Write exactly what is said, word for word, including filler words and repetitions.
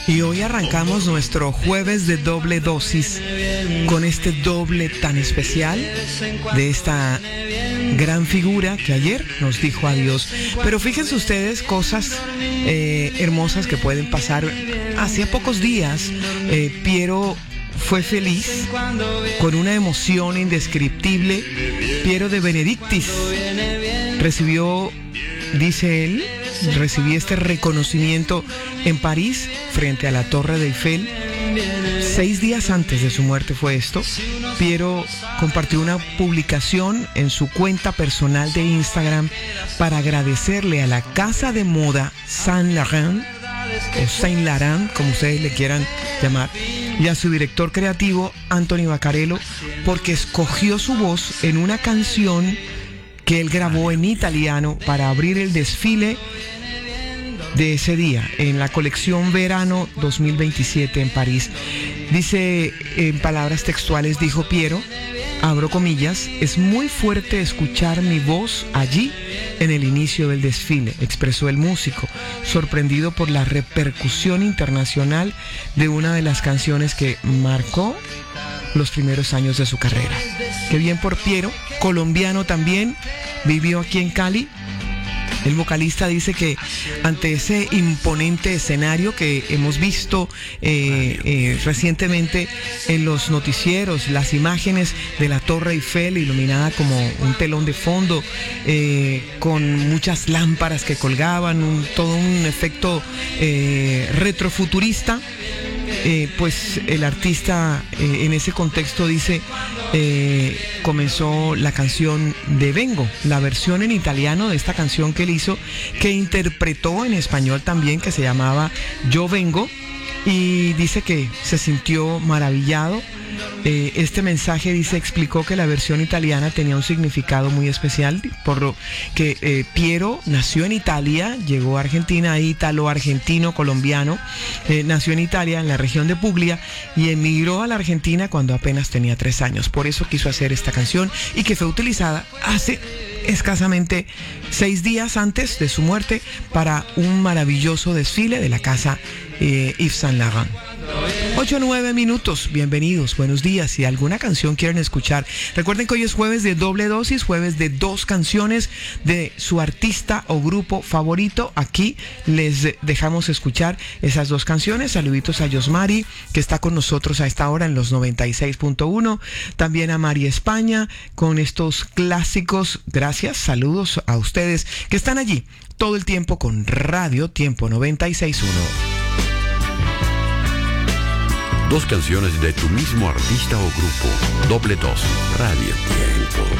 Y hoy arrancamos nuestro jueves de doble dosis con este doble tan especial de esta gran figura que ayer nos dijo adiós. Pero fíjense ustedes cosas eh, hermosas que pueden pasar. Hacía pocos días eh, Piero fue feliz con una emoción indescriptible. Piero de Benedictis recibió, dice él, recibí este reconocimiento en París frente a la Torre de Eiffel. Seis días antes de su muerte fue esto. Piero compartió una publicación en su cuenta personal de Instagram para agradecerle a la casa de moda Saint Laurent o Saint Laurent, como ustedes le quieran llamar, y a su director creativo Anthony Vaccarello porque escogió su voz en una canción que él grabó en italiano para abrir el desfile de ese día en la colección Verano dos mil veintisiete en París. Dice en palabras textuales, dijo Piero, abro comillas, es muy fuerte escuchar mi voz allí en el inicio del desfile, expresó el músico, sorprendido por la repercusión internacional de una de las canciones que marcó los primeros años de su carrera. Qué bien por Piero, colombiano también, vivió aquí en Cali. El vocalista dice que ante ese imponente escenario que hemos visto eh, eh, recientemente en los noticieros, las imágenes de la Torre Eiffel iluminada como un telón de fondo, eh, con muchas lámparas que colgaban, un, todo un efecto eh, retrofuturista. Eh, pues el artista eh, en ese contexto dice eh, comenzó la canción de Vengo, la versión en italiano de esta canción que él hizo, que interpretó en español también, que se llamaba Yo Vengo, y dice que se sintió maravillado. Eh, este mensaje, dice, explicó que la versión italiana tenía un significado muy especial, por lo que eh, Piero nació en Italia, llegó a Argentina, ítalo-argentino, colombiano, eh, nació en Italia, en la región de Puglia, y emigró a la Argentina cuando apenas tenía tres años. Por eso quiso hacer esta canción y que fue utilizada hace escasamente seis días antes de su muerte para un maravilloso desfile de la casa eh, Yves Saint Laurent. ocho nueve minutos, bienvenidos, buenos días. Si alguna canción quieren escuchar, recuerden que hoy es jueves de doble dosis, jueves de dos canciones de su artista o grupo favorito. Aquí les dejamos escuchar esas dos canciones. Saluditos a Yosmari, que está con nosotros a esta hora en los noventa y seis punto uno. También a María España con estos clásicos. Gracias, saludos a ustedes que están allí todo el tiempo con Radio Tiempo noventa y seis punto uno. Dos canciones de tu mismo artista o grupo. Doble dos. Radio Tiempo.